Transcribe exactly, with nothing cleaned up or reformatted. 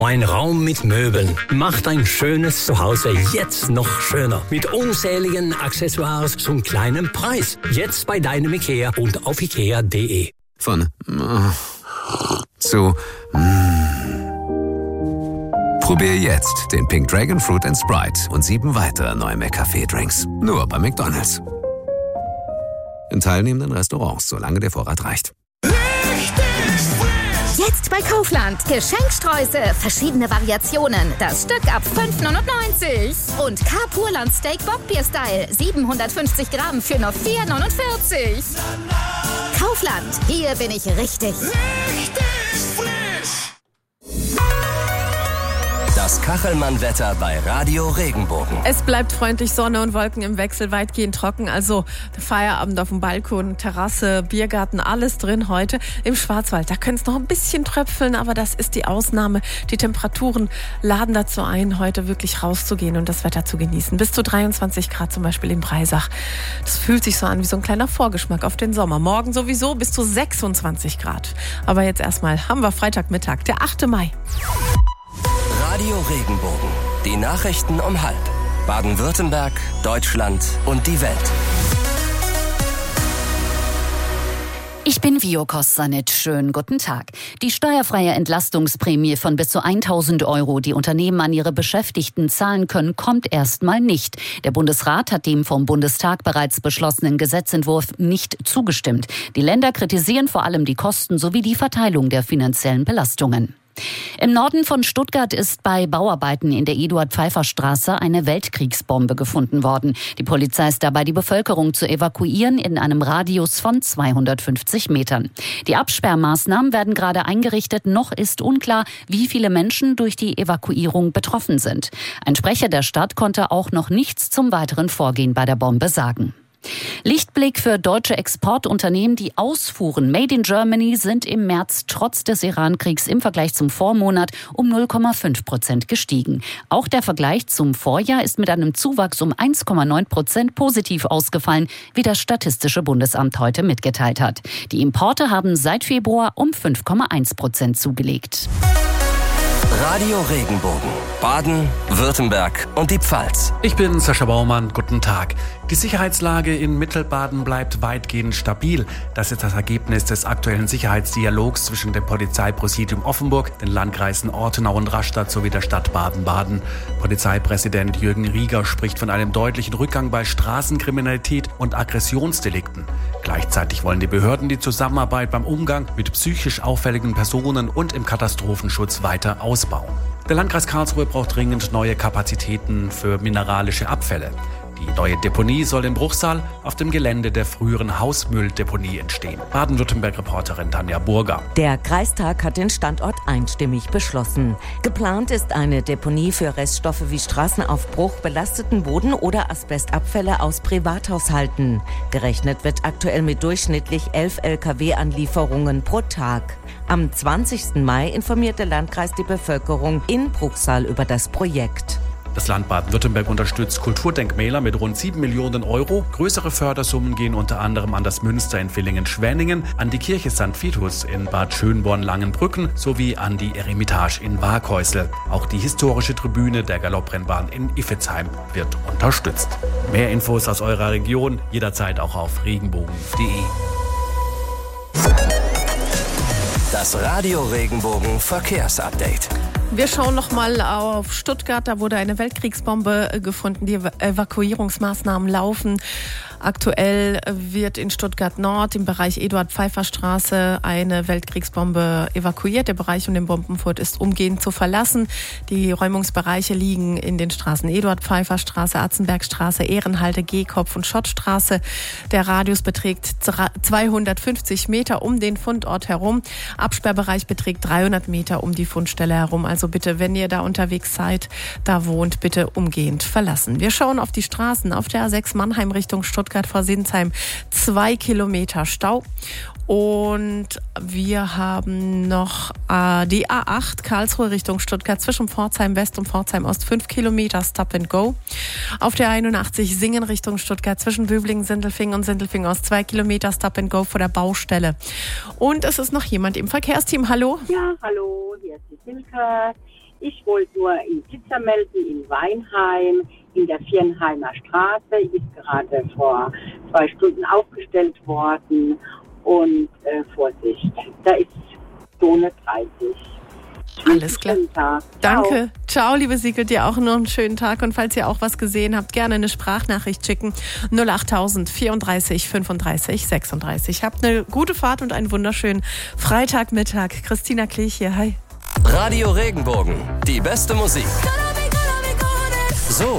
Ein Raum mit Möbeln macht ein schönes Zuhause jetzt noch schöner. Mit unzähligen Accessoires zum kleinen Preis. Jetzt bei deinem IKEA und auf ikea punkt de. Von äh, zu mm. Probier jetzt den Pink Dragon Fruit and Sprite und sieben weitere neue McCafé-Drinks. Nur bei McDonald's. In teilnehmenden Restaurants, solange der Vorrat reicht. Jetzt bei Kaufland. Geschenksträuße, verschiedene Variationen. Das Stück ab fünf Neunundneunzig. Und K-Purland Steak Bockbier-Style. siebenhundertfünfzig Gramm für nur vier Neunundvierzig. Kaufland. Hier bin ich richtig. Richtig frisch. Das Kachelmann-Wetter bei Radio Regenbogen. Es bleibt freundlich, Sonne und Wolken im Wechsel, weitgehend trocken. Also Feierabend auf dem Balkon, Terrasse, Biergarten, alles drin heute. Im Schwarzwald, da könnte es noch ein bisschen tröpfeln, aber das ist die Ausnahme. Die Temperaturen laden dazu ein, heute wirklich rauszugehen und das Wetter zu genießen. Bis zu dreiundzwanzig Grad zum Beispiel in Breisach. Das fühlt sich so an wie so ein kleiner Vorgeschmack auf den Sommer. Morgen sowieso bis zu sechsundzwanzig Grad. Aber jetzt erstmal haben wir Freitagmittag, der achte Mai. Radio Regenbogen. Die Nachrichten um halb. Baden-Württemberg, Deutschland und die Welt. Ich bin Vio Kostanic. Schönen guten Tag. Die steuerfreie Entlastungsprämie von bis zu tausend Euro, die Unternehmen an ihre Beschäftigten zahlen können, kommt erstmal nicht. Der Bundesrat hat dem vom Bundestag bereits beschlossenen Gesetzentwurf nicht zugestimmt. Die Länder kritisieren vor allem die Kosten sowie die Verteilung der finanziellen Belastungen. Im Norden von Stuttgart ist bei Bauarbeiten in der Eduard-Pfeiffer-Straße eine Weltkriegsbombe gefunden worden. Die Polizei ist dabei, die Bevölkerung zu evakuieren in einem Radius von zweihundertfünfzig Metern. Die Absperrmaßnahmen werden gerade eingerichtet. Noch ist unklar, wie viele Menschen durch die Evakuierung betroffen sind. Ein Sprecher der Stadt konnte auch noch nichts zum weiteren Vorgehen bei der Bombe sagen. Lichtblick für deutsche Exportunternehmen. Die Ausfuhren Made in Germany sind im März trotz des Iran-Kriegs im Vergleich zum Vormonat um null Komma fünf Prozent gestiegen. Auch der Vergleich zum Vorjahr ist mit einem Zuwachs um eins Komma neun Prozent positiv ausgefallen, wie das Statistische Bundesamt heute mitgeteilt hat. Die Importe haben seit Februar um fünf Komma eins Prozent zugelegt. Radio Regenbogen. Baden, Württemberg und die Pfalz. Ich bin Sascha Baumann. Guten Tag. Die Sicherheitslage in Mittelbaden bleibt weitgehend stabil. Das ist das Ergebnis des aktuellen Sicherheitsdialogs zwischen dem Polizeipräsidium Offenburg, den Landkreisen Ortenau und Rastatt sowie der Stadt Baden-Baden. Polizeipräsident Jürgen Rieger spricht von einem deutlichen Rückgang bei Straßenkriminalität und Aggressionsdelikten. Gleichzeitig wollen die Behörden die Zusammenarbeit beim Umgang mit psychisch auffälligen Personen und im Katastrophenschutz weiter ausbauen. Der Landkreis Karlsruhe braucht dringend neue Kapazitäten für mineralische Abfälle. Die neue Deponie soll im Bruchsal auf dem Gelände der früheren Hausmülldeponie entstehen. Baden-Württemberg-Reporterin Tanja Burger. Der Kreistag hat den Standort einstimmig beschlossen. Geplant ist eine Deponie für Reststoffe wie Straßenaufbruch, belasteten Boden oder Asbestabfälle aus Privathaushalten. Gerechnet wird aktuell mit durchschnittlich elf L K W-Anlieferungen pro Tag. Am zwanzigsten Mai informiert der Landkreis die Bevölkerung in Bruchsal über das Projekt. Das Land Baden-Württemberg unterstützt Kulturdenkmäler mit rund sieben Millionen Euro. Größere Fördersummen gehen unter anderem an das Münster in Villingen-Schwenningen, an die Kirche Sankt Vitus in Bad Schönborn-Langenbrücken sowie an die Eremitage in Waghäusel. Auch die historische Tribüne der Galopprennbahn in Iffezheim wird unterstützt. Mehr Infos aus eurer Region jederzeit auch auf regenbogen punkt de. Das Radio Regenbogen Verkehrsupdate. Wir schauen noch mal auf Stuttgart. Da wurde eine Weltkriegsbombe gefunden. Die Evakuierungsmaßnahmen laufen. Aktuell wird in Stuttgart Nord im Bereich Eduard-Pfeiffer-Straße eine Weltkriegsbombe evakuiert. Der Bereich um den Bombenfurt ist umgehend zu verlassen. Die Räumungsbereiche liegen in den Straßen Eduard-Pfeiffer-Straße, Atzenbergstraße, Ehrenhalte, Gehkopf und Schottstraße. Der Radius beträgt zweihundertfünfzig Meter um den Fundort herum. Absperrbereich beträgt dreihundert Meter um die Fundstelle herum. Also bitte, wenn ihr da unterwegs seid, da wohnt, bitte umgehend verlassen. Wir schauen auf die Straßen. Auf der A sechs Mannheim Richtung Stuttgart vor Sinsheim zwei Kilometer Stau. Und wir haben noch äh, die A acht Karlsruhe Richtung Stuttgart zwischen Pforzheim West und Pforzheim Ost fünf Kilometer Stop and Go. Auf der einundachtzig Singen Richtung Stuttgart zwischen Böblingen, Sindelfingen und Sindelfingen Ost zwei Kilometer Stop and Go vor der Baustelle. Und es ist noch jemand im Verkehrsteam. Hallo? Ja, hallo, hier ist die Silke. Ich wollte nur in Blitzer melden in Weinheim, in der Viernheimer Straße. Ist gerade vor zwei Stunden aufgestellt worden. Und äh, Vorsicht, da ist Zone dreißig. Alles klar. Danke. Ciao, liebe Sigrid, dir auch noch einen schönen Tag. Und falls ihr auch was gesehen habt, gerne eine Sprachnachricht schicken. null achttausend vierunddreißig fünfunddreißig sechsunddreißig. Habt eine gute Fahrt und einen wunderschönen Freitagmittag. Christina Klich hier. Hi. Radio Regenbogen. Die beste Musik.